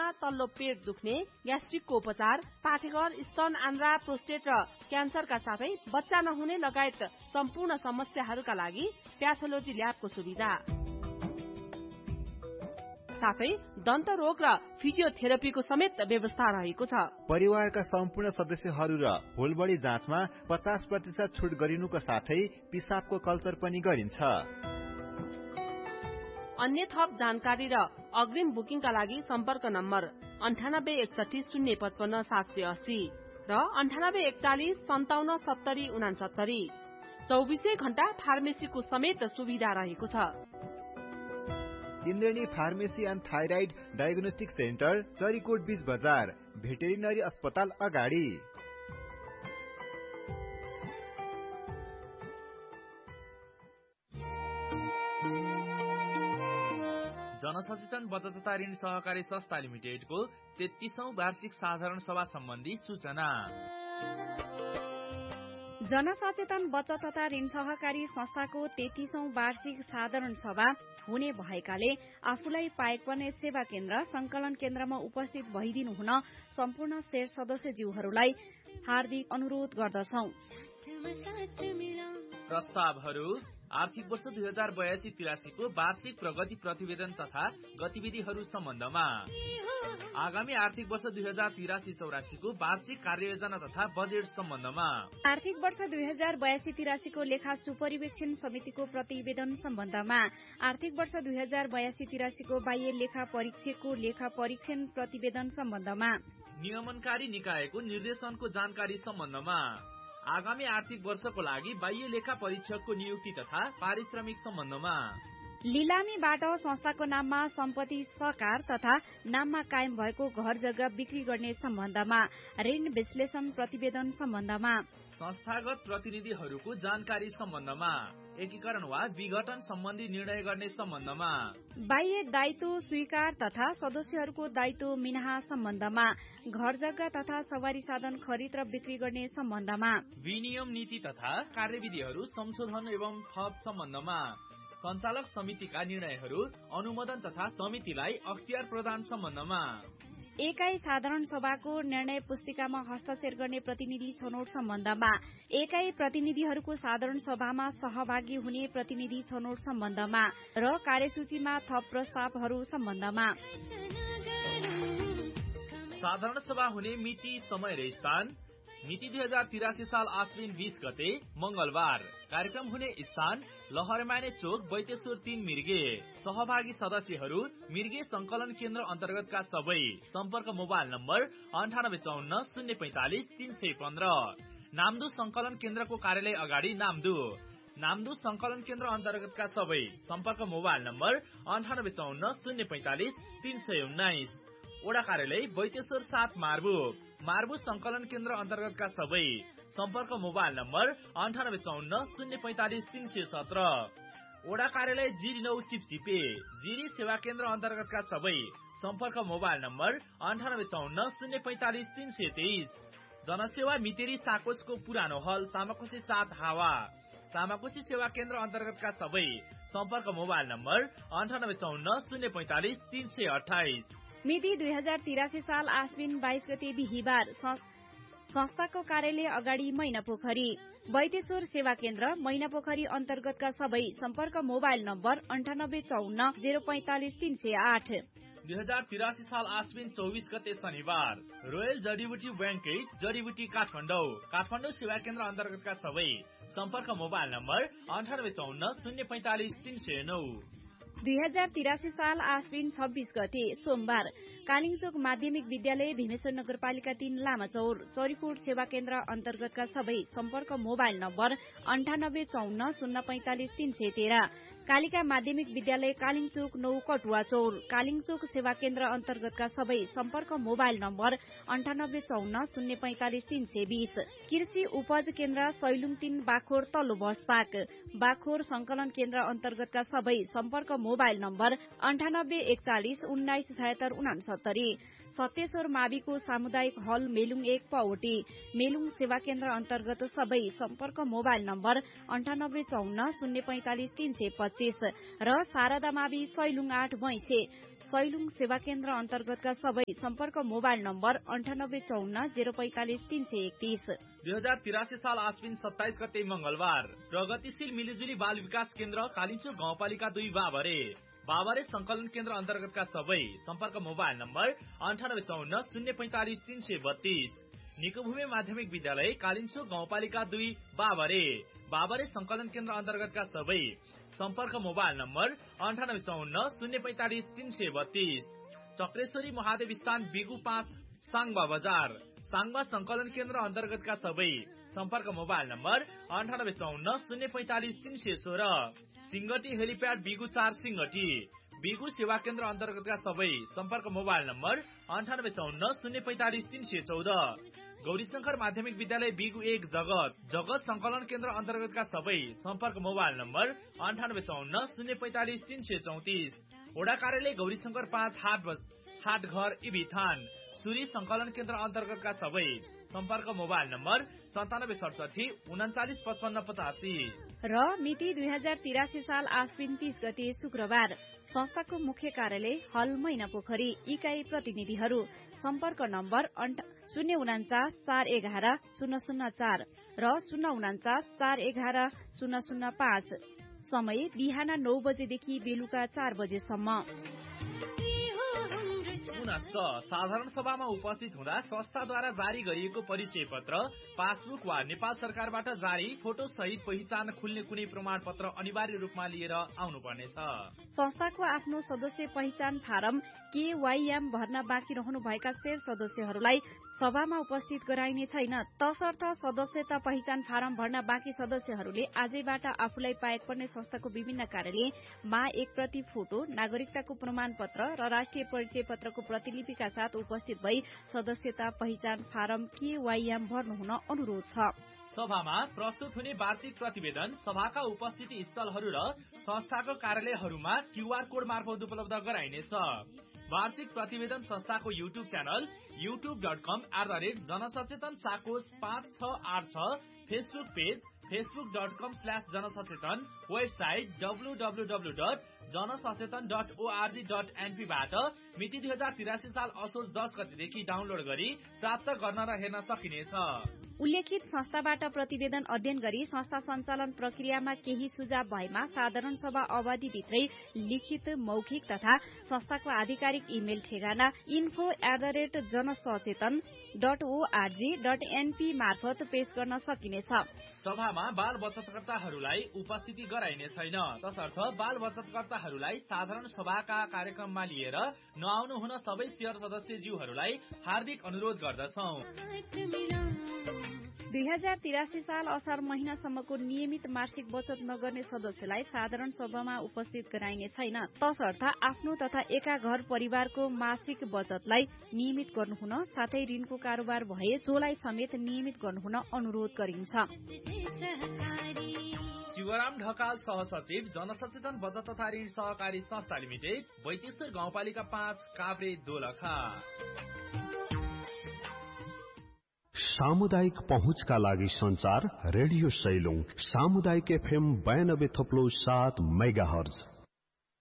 तल्लो पेट दुख्ने, ग्यास्ट्रिकको उपचार, पाठेघर, स्तन, आन्द्रा, प्रोस्टेट र क्यान्सरका साथै बच्चा नहुने लगायत सम्पूर्ण समस्याहरूका लागि प्याथोलोजी ल्याबको सुविधा। साथै दन्त रोग र फिजियोथेरापीको समेत व्यवस्था रहेको छ। परिवारका सम्पूर्ण सदस्यहरू र होल बडी जाँचमा 50% छुट गरिनुको साथै पिसाबको कल्चर पनि गरिन्छ। अन्य थप जानकारी र अग्रिम बुकिङका लागि सम्पर्क नम्बर 9861 055 780 र 9841 57 70 69। 24 घण्टा फार्मेसीको समेत सुविधा रहेको छ। इन्द्रेणी pharmacy and thyroid diagnostic centre, Charikot बीच बजार, भेटेरिनरी अस्पताल अगाडि। जनसचेतन बचत तथा ऋण सहकारी संस्था लिमिटेडको 33औं वार्षिक साधारण सभा सम्बन्धी सूचना। जनसचेतन बचत तथा ऋण सहकारी संस्थाको 33औं वार्षिक साधारण सभा हुने भएकाले आफूलाई पाएक पर्ने सेवा केन्द्र, संकलन केन्द्रमा उपस्थित भइदिनु हुन सम्पूर्ण शेर सदस्यज्यूहरूलाई हार्दिक अनुरोध गर्दछौ। प्रस्तावहरू आर्थिक वर्ष 2082-83 को वार्षिक प्रगति प्रतिवेदन तथा गतिविधिहरू सम्बन्धमा, आगामी आर्थिक वर्ष 2083-84 को वार्षिक कार्ययोजना तथा बजेट सम्बन्धमा, आर्थिक वर्ष 2082-83 को लेखा सुपरिवेक्षण समितिको प्रतिवेदन सम्बन्धमा, आर्थिक वर्ष 2082-83 को बाह्य लेखा परीक्षकको लेखा परीक्षण प्रतिवेदन सम्बन्धमा, नियमनकारी निकायको निर्देशनको जानकारी सम्बन्धमा, आगामी आर्थिक वर्षको लागि बाह्य लेखा परीक्षकको नियुक्ति तथा पारिश्रमिक सम्बन्धमा, लिलामीबाट संस्थाको नाममा सम्पत्ति सकार तथा नाममा कायम भएको घर जग्गा बिक्री गर्ने सम्बन्धमा, ऋण विश्लेषण प्रतिवेदन सम्बन्धमा, संस्थागत प्रतिनिधिहरूको जानकारी सम्बन्धमा, एकीकरण वा विघटन सम्बन्धी निर्णय गर्ने सम्बन्धमा, बाह्य दायित्व स्वीकार तथा सदस्यहरूको दायित्व मिनाहा सम्बन्धमा, घर जग्गा तथा सवारी साधन खरिद र बिक्री गर्ने सम्बन्धमा, विनियम नीति तथा कार्यविधिहरू संशोधन एवं थप सम्बन्धमा, सञ्चालक समितिका निर्णयहरू अनुमोदन तथा समितिलाई अख्तियार प्रदान सम्बन्धमा, एकाई साधारण सभाको निर्णय पुस्तिकामा हस्ताक्षर गर्ने प्रतिनिधि छनौट सम्बन्धमा, एकाई प्रतिनिधिहरूको साधारण सभामा सहभागी हुने प्रतिनिधि छनौट सम्बन्धमा र कार्यसूचीमा थप प्रस्तावहरू सम्बन्धमा, साधारण सभा हुने मिति, समय र स्थान, मिति 2083 साल आश्विन 20 गते मंगलबार, कार्यक्रम हुने स्थान लहरमाने चोक, बैतेश्वर 3 मिर्गे, सहभागी सदस्यहरू मिर्गे संकलन केन्द्र अन्तर्गतका सबै, सम्पर्क मोबाइल नम्बर 9854 045 315, नामदु संकलन केन्द्रको कार्यालय अगाडि नामदु, नामदु संकलन केन्द्र अन्तर्गतका सबै, सम्पर्क मोबाइल नम्बर 9854 045 319, ओडा कार्यालय बैतेश्वर 7 मार्बु, मार्बु संकलन केन्द्र अन्तर्गतका सबै, सम्पर्क मोबाइल नम्बर 9854 045 317, ओडा कार्यालय जिरी 9 चिपचिपे, जिरी सेवा केन्द्र अन्तर्गतका सबै, सम्पर्क मोबाइल नम्बर 9854 045 323, जनसेवा मितेरी साकोसको पुरानो हल, सामाकोशी 7 हावा, सामाकोशी सेवा केन्द्र अन्तर्गतका सबै, सम्पर्क मोबाइल नम्बर 9854 045 328। मिति 2083 साल आश्विन 22 गते बिहीबार, संस्थाको कार्यालय अगाडि मैनापोखरी, बैतेश्वर सेवा केन्द्र मैनापोखरी अन्तर्गतका सबै, सम्पर्क मोबाइल नम्बर 9854 045 308। 2083 साल आश्विन 24 गते शनिबार, रोयल जडीबुटी बैंकेट जडीबुटी काठमाडौँ, काठमाडौँ सेवा केन्द्र अन्तर्गतका सबै, सम्पर्क मोबाइल नम्बर 9854 045 309। 2083 साल आश्विन 26 गते सोमबार, कालिङचोक माध्यमिक विद्यालय, भीमेश्वर नगरपालिका 3 लामाचौर, चरीकोट सेवा केन्द्र अन्तर्गतका सबै, सम्पर्क मोबाइल नम्बर 9854 045 313, कालिका माध्यमिक विद्यालय कालिङचोक 9 कटुवा चौर, कालिङचोक सेवा केन्द्र अन्तर्गतका सबै, सम्पर्क मोबाइल नम्बर 9854 045 320, कृषि उपज केन्द्र सैलुङ 3 बाखोर तल्लो बसपाक, बाखोर संकलन केन्द्र अन्तर्गतका सबै, सम्पर्क मोबाइल नम्बर 9841 1976 69, सत्येश्वर माविको सामुदायिक हल मेलुङ 1 पौटी, मेलुङ सेवा केन्द्र अन्तर्गत सबै, सम्पर्क मोबाइल नम्बर 9854 045 325 र शारदा मावि सैलुङ 8 भैँसे, सैलुङ सेवा केन्द्र अन्तर्गतका सबै सम्पर्क मोबाइल नम्बर 9854 045 331। 2083 साल आश्विन 27 गते मंगलबार प्रगतिशील मिलिजुली बाल विकास केन्द्र कालिचोक गाउँपालिका 2 बाबरे संकलन केन्द्र अन्तर्गतका सबै सम्पर्क मोबाइल नम्बर 9854 045 332। निकोभूमि माध्यमिक विद्यालय कालिचोक गाउँपालिका 2 बाबरे संकलन केन्द्र अन्तर्गतका सबै सम्पर्क मोबाइल नम्बर 9854 045 332। चक्रेश्वरी महादेव स्थान बिगु 5 साङबा बजार साङबा संकलन केन्द्र अन्तर्गतका सबै सम्पर्क mobile number 9854 045 316। Singati helipad बिगु 4 Singati बिगु सेवा केन्द्र अन्तर्गतका सबै सम्पर्क मोबाइल नम्बर 9854 045 314। गौरीशंकर माध्यमिक विद्यालय बिगु 1 जगत संकलन केन्द्र अन्तर्गतका सबै सम्पर्क मोबाइल नम्बर 9854 045 334। वडा कार्यालय गौरीशंकर 5 हाट घर इबिथान सूरी संकलन केन्द्र अन्तर्गतका सबै सम्पर्क मोबाइल नम्बर 9767 39 55 85। र मिति 2083 साल आश्विन 30 गते शुक्रबार संस्थाको मुख्य कार्यालय हल मैनापोखरी इकाई प्रतिनिधिहरू सम्पर्क नम्बर 049 411 004 र 049 411 005। समय बिहान 9 बजेदेखि बेलुका 4 बजेसम्म। साधारण सभामा उपस्थित हुँदा संस्थाद्वारा जारी गरिएको परिचय पत्र, पासबुक वा नेपाल सरकारबाट जारी फोटो सहित पहिचान खुल्ने कुनै प्रमाण पत्र अनिवार्य रूपमा लिएर आउनुपर्नेछ। संस्थाको आफ्नो सदस्य पहिचान फारम KYM भर्न बाँकी रहनु भएका शेर सदस्यहरूलाई सभामा उपस्थित गराइने छैन। तसर्थ सदस्यता पहिचान फारम भर्न बाँकी सदस्यहरूले आजैबाट आफूलाई पाएक पर्ने संस्थाको विभिन्न कार्यालयमा 1 प्रति फोटो, नागरिकताको प्रमाण पत्र र राष्ट्रिय परिचय पत्रको प्रतिलिपिका साथ उपस्थित भई सदस्यता पहिचान फारम KYM भर्नुहुन अनुरोध छ। सभामा प्रस्तुत हुने वार्षिक प्रतिवेदन सभाका उपस्थिति स्थलहरू र संस्थाको कार्यालयहरूमा QR कोड मार्फत उपलब्ध गराइनेछ। वार्षिक प्रतिवेदन संस्थाको YouTube channel youtube.com/जनसचेतन साकोस 5686, Facebook page facebook.com/जनसचेतन, website www.janasacheten.org.np बाट मिति 2083 साल असोज 10 गतेदेखि डाउनलोड गरी प्राप्त गर्न र हेर्न सकिनेछ। उल्लेखित संस्थाबाट प्रतिवेदन अध्ययन गरी संस्था सञ्चालन प्रक्रियामा केही सुझाव भएमा साधारण सभा अवधिभित्रै लिखित, मौखिक तथा संस्थाको आधिकारिक इमेल ठेगाना info@janasacheten.org.np मार्फत पेश गर्न सकिनेछ। सभामा बाल बचतकर्ताहरूलाई उपस्थिति गराइने छैन। तसर्थ बाल बचतकर्ताहरूलाई साधारण सभाका कार्यक्रममा लिएर नआउनु हुन सबै शेयर सदस्यज्यूहरूलाई हार्दिक अनुरोध गर्दछौं। 2083 साल असार महिनासम्मको नियमित मासिक बचत नगर्ने सदस्यलाई साधारण सभामा उपस्थित गराइने छैन। तसर्थ आफ्नो तथा एका घर परिवारको मासिक बचतलाई नियमित गर्नुहुन साथै ऋणको कारोबार भए सोलाई समेत नियमित गर्नुहुन अनुरोध गरिन्छ। शिवराम ढकाल सहसचिव, जनसचेतन बचत तथा ऋण सहकारी संस्था लिमिटेड, बैतेश्वर गाउँपालिका 5 काभ्रे दोलखा। सामुदायिक पहुँचका लागि संचार रेडियो सैलुङ सामुदायिक FM 92.7 मेगाहर्ज।